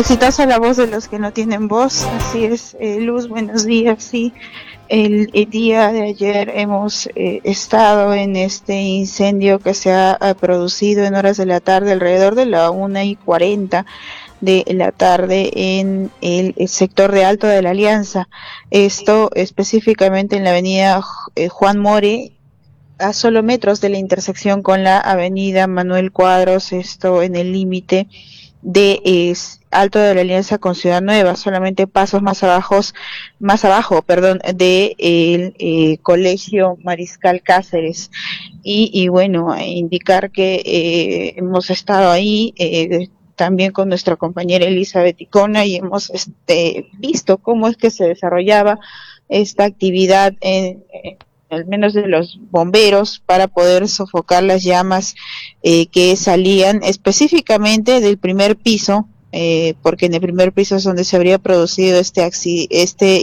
Exitosa la voz de los que no tienen voz, así es. Luz, buenos días. Sí, el día de ayer hemos estado en este incendio que se ha producido en horas de la tarde, alrededor de la 1:40 de la tarde en el sector de Alto de la Alianza. Esto específicamente en la avenida Juan More, a solo metros de la intersección con la avenida Manuel Cuadros, esto en el límite de Alto de la Alianza con Ciudad Nueva, solamente pasos más abajo, perdón, de el Colegio Mariscal Cáceres. Y bueno, indicar que hemos estado ahí también con nuestra compañera Elizabeth Icona y hemos visto cómo es que se desarrollaba esta actividad al menos de los bomberos, para poder sofocar las llamas que salían específicamente del primer piso, porque en el primer piso es donde se habría producido este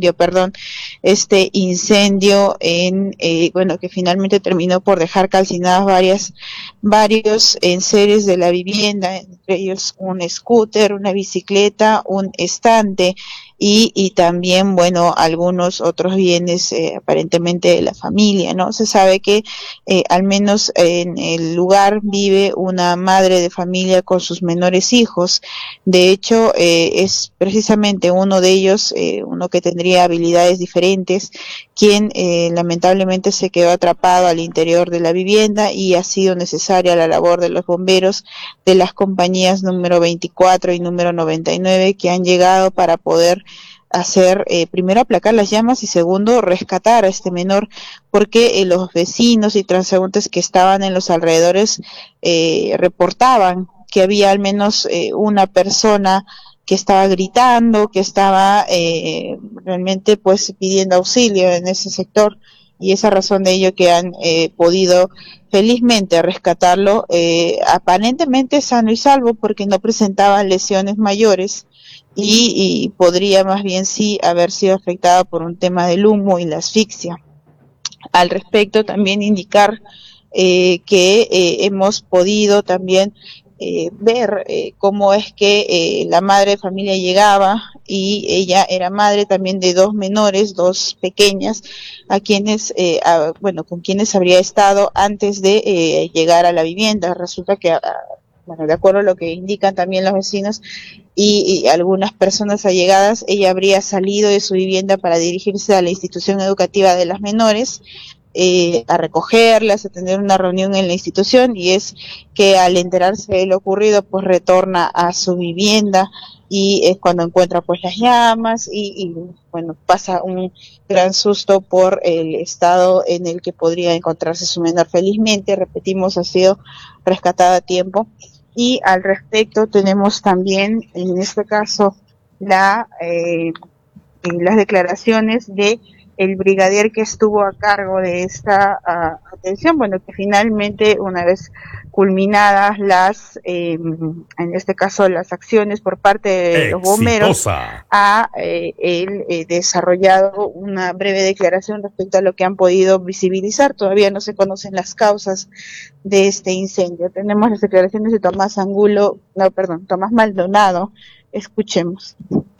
incendio bueno, que finalmente terminó por dejar calcinadas varios enseres de la vivienda, entre ellos un scooter, una bicicleta, un estante, y también, bueno, algunos otros bienes aparentemente de la familia, ¿no? Se sabe que al menos en el lugar vive una madre de familia con sus menores hijos. De hecho, es precisamente uno de ellos, uno que tendría habilidades diferentes, quien lamentablemente se quedó atrapado al interior de la vivienda, y ha sido necesaria la labor de los bomberos de las compañías número 24 y número 99, que han llegado para poder hacer, primero aplacar las llamas y segundo rescatar a este menor, porque los vecinos y transeúntes que estaban en los alrededores reportaban que había al menos una persona que estaba gritando, que estaba realmente pues pidiendo auxilio en ese sector, y esa razón de ello que han podido felizmente rescatarlo, aparentemente sano y salvo, porque no presentaba lesiones mayores, y podría más bien sí haber sido afectada por un tema del humo y la asfixia. Al respecto, también indicar que hemos podido también ver cómo es que la madre de familia llegaba, y ella era madre también de dos menores, dos pequeñas, a quienes, bueno, con quienes habría estado antes de llegar a la vivienda. Resulta que, bueno, de acuerdo a lo que indican también los vecinos y algunas personas allegadas, ella habría salido de su vivienda para dirigirse a la institución educativa de las menores, a recogerlas, a tener una reunión en la institución, y es que al enterarse de lo ocurrido, pues retorna a su vivienda, y es cuando encuentra pues las llamas, y bueno, pasa un gran susto por el estado en el que podría encontrarse su menor. Felizmente, repetimos, ha sido rescatada a tiempo. Y al respecto tenemos también, en este caso, las declaraciones de el brigadier que estuvo a cargo de esta atención, bueno, que finalmente, una vez culminadas en este caso las acciones por parte de los bomberos, ha desarrollado una breve declaración respecto a lo que han podido visibilizar. Todavía no se conocen las causas de este incendio. Tenemos las declaraciones de Tomás Maldonado. Escuchemos.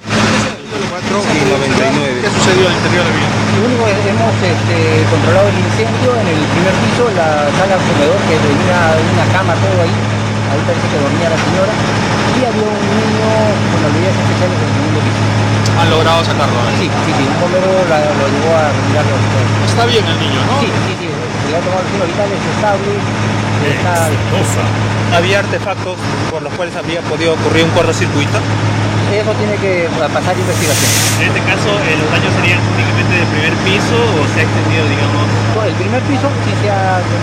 4 y 99. ¿Qué sucedió al interior de la vivienda? Lo único que hemos controlado el incendio en el primer piso, la sala comedor, que tenía una cama, todo ahí. Ahí parece que dormía la señora. Y había un niño con habilidades especiales en el segundo piso. ¿Han logrado sacarlo? Sí. Un bombero lo llevó a retirarlo. Está bien el niño, ¿no? Sí. Se le ha tomado el signo vital, es estable. ¿Había artefactos por los cuales había podido ocurrir un cortocircuito? Eso tiene que pasar investigación. En este caso, los daños serían únicamente del primer piso, o se ha extendido, digamos? El primer piso sí se ha